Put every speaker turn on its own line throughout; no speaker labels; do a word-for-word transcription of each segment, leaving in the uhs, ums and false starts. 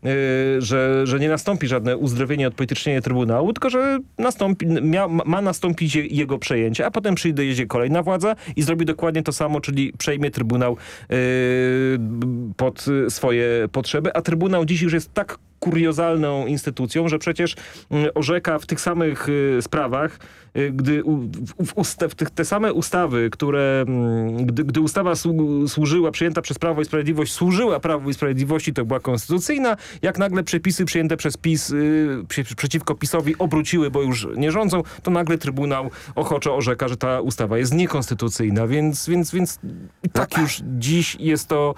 że, że nie nastąpi żadne uzdrowienie, odpolitycznienie Trybunału, tylko że nastąpi, mia, ma nastąpić jego przejęcie, a potem przyjdzie kolejna władza i zrobi dokładnie to samo, czyli przejmie Trybunał yy, pod swoje potrzeby, a Trybunał dziś już jest tak kuriozalną instytucją, że przecież orzeka w tych samych sprawach, gdy w ustaw, tych, te same ustawy, które, gdy, gdy ustawa służyła, przyjęta przez Prawo i Sprawiedliwość, służyła Prawu i Sprawiedliwości, to była konstytucyjna, jak nagle przepisy przyjęte przez PiS przeciwko PiS-owi obróciły, bo już nie rządzą, to nagle Trybunał ochoczo orzeka, że ta ustawa jest niekonstytucyjna, więc, więc, więc i tak już dziś jest to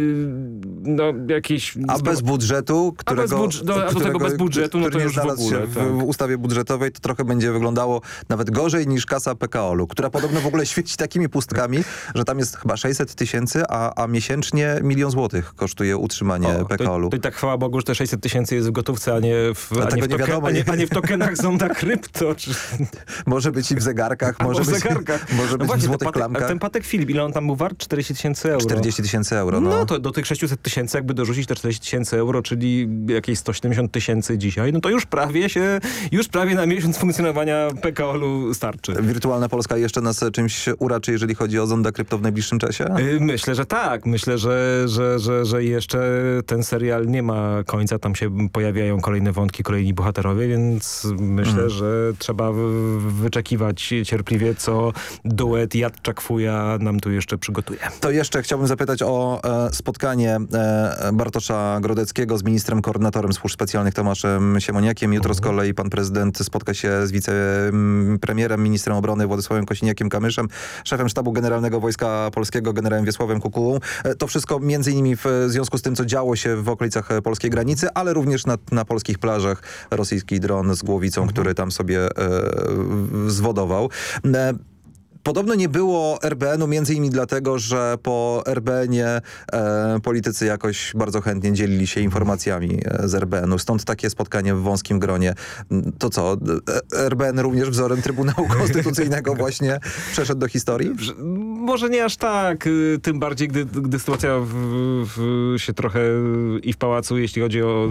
no, jakieś...
A bez budżetu, którego...
A, bez budż no, a do tego bez budżetu, no to już w ogóle.
W,
tak.
w ustawie budżetowej to trochę będzie wyglądało nawet gorzej niż kasa P K O L u, która podobno w ogóle świeci takimi pustkami, że tam jest chyba sześćset tysięcy, a, a miesięcznie milion złotych kosztuje utrzymanie o, P K O L u.
To, to i tak chwała Bogu, że te sześćset tysięcy jest w gotówce, a nie w,
a
a nie w,
nie
token,
wiadomo,
a nie, a nie w tokenach Zonda Krypto. Czy...
Może być i w zegarkach, może
w
być,
zegarkach.
może
no
być
właśnie,
w złotych
Patek,
klamkach.
A ten Patek Filip, ile on tam był wart? czterdzieści tysięcy euro.
czterdzieści tysięcy euro, no.
No to do tych sześćset tysięcy jakby dorzucić te czterdzieści tysięcy euro, czyli jakieś sto siedemdziesiąt tysięcy dzisiaj, no to już prawie się, już prawie na miesiąc funkcjonowania P K O L u starczy.
Wirtualna Polska jeszcze nas czymś uraczy, jeżeli chodzi o Zonda Krypto w najbliższym czasie?
Myślę, że tak. Myślę, że, że, że, że jeszcze ten serial nie ma końca. Tam się pojawiają kolejne wątki, kolejni bohaterowie, więc myślę, mm. że trzeba wyczekiwać cierpliwie, co duet Jadczak-Fuja nam tu jeszcze przygotuje.
To jeszcze chciałbym zapytać o e, spotkanie e, Bartosza Grodeckiego z ministrem koordynatorem służb specjalnych Tomaszem Siemoniakiem. Jutro z kolei pan prezydent spotka się z wicepremierem, ministrem obrony Władysławem Kosiniakiem-Kamyszem, szefem sztabu generalnego Wojska Polskiego generałem Wiesławem Kukułą. To wszystko między innymi w związku z tym, co działo się w okolicach polskiej granicy, ale również na, na polskich plażach rosyjski dron z głowicą, mhm. który tam sobie e, zwodował. E, Podobno nie było R B N u między innymi dlatego, że po R B N ie e, politycy jakoś bardzo chętnie dzielili się informacjami z R B N u. Stąd takie spotkanie w wąskim gronie. To co? R B N również wzorem Trybunału Konstytucyjnego właśnie przeszedł do historii?
Może nie aż tak. Tym bardziej, gdy, gdy sytuacja w, w, się trochę i w pałacu, jeśli chodzi o,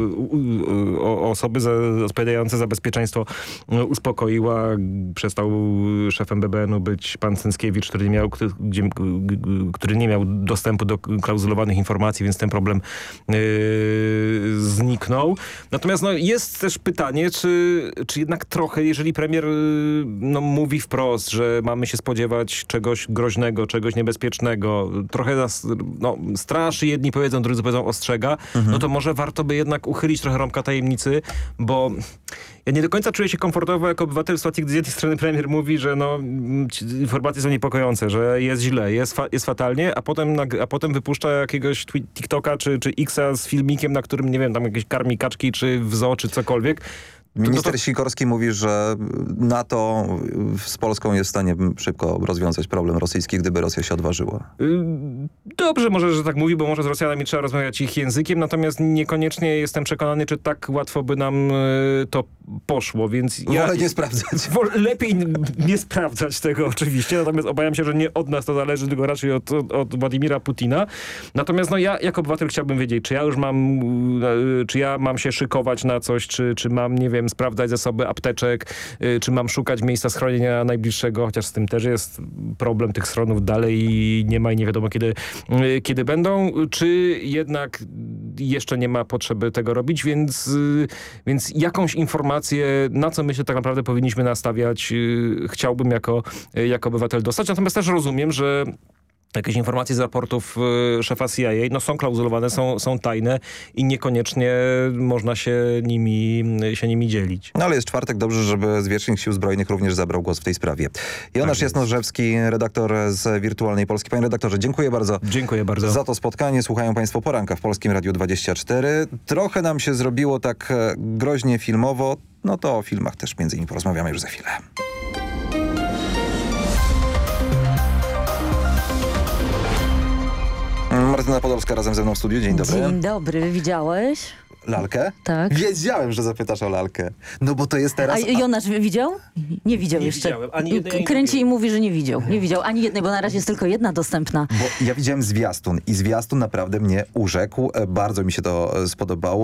o, o osoby za, odpowiadające za bezpieczeństwo, uspokoiła. Przestał szefem B B N u być pan Cęckiewicz, który nie miał, gdzie, który nie miał dostępu do klauzulowanych informacji, więc ten problem yy, zniknął. Natomiast no, jest też pytanie, czy, czy jednak trochę, jeżeli premier no, mówi wprost, że mamy się spodziewać czegoś groźnego, czegoś niebezpiecznego, trochę nas no, straszy, jedni powiedzą, drudzy powiedzą ostrzega, mhm. no to może warto by jednak uchylić trochę rąbka tajemnicy, bo ja nie do końca czuję się komfortowo jako obywatel w sytuacji, gdy z jednej strony premier mówi, że no, informacje są niepokojące, że jest źle, jest, fa jest fatalnie, a potem, a potem wypuszcza jakiegoś TikToka czy, czy Xa z filmikiem, na którym, nie wiem, tam jakieś karmi kaczki, czy w zoo, czy cokolwiek.
Minister
to, to...
Sikorski mówi, że NATO z Polską jest w stanie szybko rozwiązać problem rosyjski, gdyby Rosja się odważyła.
Dobrze może, że tak mówi, bo może z Rosjanami trzeba rozmawiać ich językiem, natomiast niekoniecznie jestem przekonany, czy tak łatwo by nam to poszło, więc ja...
Wolę nie sprawdzać.
Lepiej nie sprawdzać tego oczywiście, natomiast obawiam się, że nie od nas to zależy, tylko raczej od, od, od Władimira Putina. Natomiast no ja jako obywatel chciałbym wiedzieć, czy ja już mam, czy ja mam się szykować na coś, czy, czy mam, nie wiem, sprawdzać zasoby apteczek, y, czy mam szukać miejsca schronienia najbliższego, chociaż z tym też jest problem, tych schronów dalej nie ma i nie wiadomo kiedy, y, kiedy będą, czy jednak jeszcze nie ma potrzeby tego robić, więc, y, więc jakąś informację, na co myślę tak naprawdę powinniśmy nastawiać, y, chciałbym jako, y, jako obywatel dostać. Natomiast też rozumiem, że jakieś informacje z raportów y, szefa C I A no, są klauzulowane, są, są tajne i niekoniecznie można się nimi, się nimi dzielić.
No ale jest czwartek, dobrze, żeby Zwierzchnik Sił Zbrojnych również zabrał głos w tej sprawie. Jonasz tak Jasnorzewski, redaktor z Wirtualnej Polski. Panie redaktorze, dziękuję bardzo.
Dziękuję bardzo. Za
to spotkanie. Słuchają państwo Poranka w Polskim Radiu dwadzieścia cztery. Trochę nam się zrobiło tak groźnie filmowo, no to o filmach też między innymi porozmawiamy już za chwilę. Martyna Podolska razem ze mną w studiu. Dzień dobry.
Dzień dobry. Widziałeś?
Lalkę?
Tak.
Wiedziałem, że zapytasz o lalkę. No bo to jest teraz...
A Jonasz widział? Nie widział
nie
jeszcze.
Widziałem. Ani jednej,
Kręci i mówi, że nie widział. Nie widział ani jednej, bo na razie jest tylko jedna dostępna.
Bo ja widziałem zwiastun i zwiastun naprawdę mnie urzekł. Bardzo mi się to spodobało.